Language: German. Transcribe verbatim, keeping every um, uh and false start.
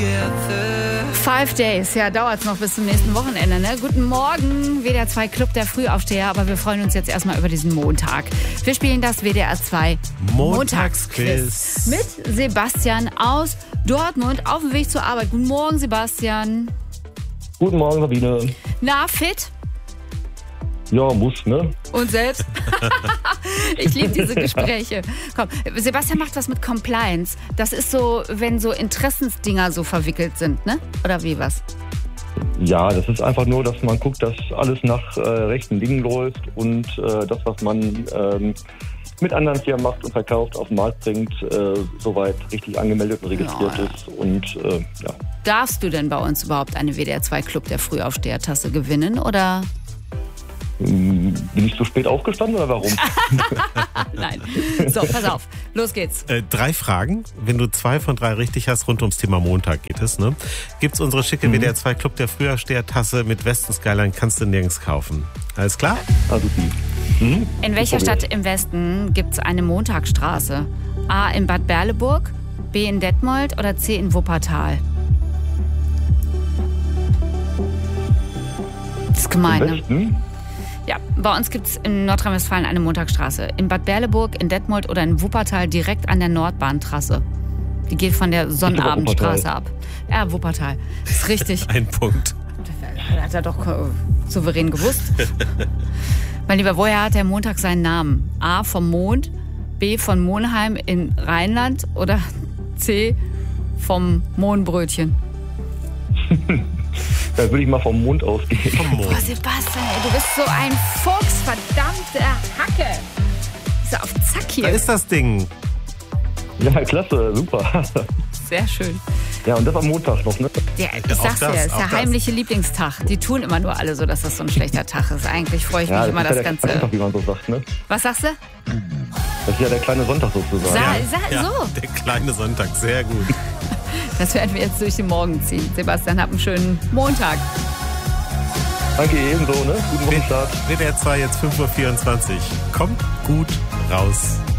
Five Days, ja, dauert's noch bis zum nächsten Wochenende, ne? Guten Morgen, W D R zwei Club der Frühaufsteher, aber wir freuen uns jetzt erstmal über diesen Montag. Wir spielen das W D R zwei Montagsquiz mit Sebastian aus Dortmund auf dem Weg zur Arbeit. Guten Morgen, Sebastian. Guten Morgen, Sabine. Na, fit? Ja, muss, ne? Und selbst? Ich liebe diese Gespräche. Komm, Sebastian macht was mit Compliance. Das ist so, wenn so Interessensdinger so verwickelt sind, ne? Oder wie was? Ja, das ist einfach nur, dass man guckt, dass alles nach äh, rechten Dingen läuft und äh, das, was man ähm, mit anderen Firmen macht und verkauft, auf den Markt bringt, äh, soweit richtig angemeldet und registriert ja. ist. Und äh, ja. Darfst du denn bei uns überhaupt eine W D R zwei Club der Frühaufsteher-Tasse gewinnen, oder? Bin ich zu spät aufgestanden oder warum? Nein. So, pass auf. Los geht's. Äh, drei Fragen. Wenn du zwei von drei richtig hast, rund ums Thema Montag geht es, ne? Gibt's unsere schicke mhm. W D R zwei Club der Frühaufsteher-Tasse mit Westen Skyline, kannst du nirgends kaufen. Alles klar? Also die. Mhm. In welcher Stadt im Westen gibt's eine Montagsstraße? A in Bad Berleburg, B in Detmold oder C in Wuppertal? Das ist gemein, Im Westen? ne? Ja, bei uns gibt es in Nordrhein-Westfalen eine Montagsstraße. In Bad Berleburg, in Detmold oder in Wuppertal direkt an der Nordbahntrasse. Die geht von der Sonnabendstraße ab. Ja, Wuppertal. Ist richtig. Ein Punkt. Das hat er doch souverän gewusst. Mein Lieber, woher hat der Montag seinen Namen? A vom Mond, B von Monheim in Rheinland oder C vom Mohnbrötchen? Da würde ich mal vom Mond ausgehen. Vom Mond. Boah, Sebastian, ey, du bist so ein Fuchs, verdammte Hacke. Ist er auf Zack hier. Da ist das Ding. Ja, klasse, super. Sehr schön. Ja, und das am Montag noch, ne? Ja, ich Ja, sag's dir, das, das ist der das. heimliche Lieblingstag. Die tun immer nur alle so, dass das so ein schlechter Tag ist. Eigentlich freue ich mich Ja, immer das das ist ja Ganze. der Sonntag, wie man so sagt, ne? Was sagst du? Das ist ja der kleine Sonntag sozusagen. Sa Ja, sa ja, so. der kleine Sonntag, sehr gut. Das werden wir jetzt durch den Morgen ziehen. Sebastian, hab einen schönen Montag. Danke ebenso, ne? Guten Wochenstart. W D R zwei jetzt fünf Uhr vierundzwanzig. Kommt gut raus.